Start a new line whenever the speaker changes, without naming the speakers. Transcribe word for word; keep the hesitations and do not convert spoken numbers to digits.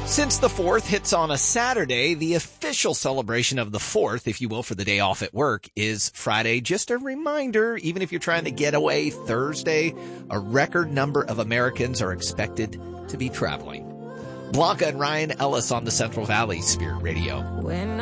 Since the fourth hits on a Saturday, the official celebration of the fourth, if you will, for the day off at work is Friday. Just a reminder, even if you're trying to get away Thursday, a record number of Americans are expected to be traveling. Blanca and Ryan Ellis on the Central Valley Spirit Radio.
When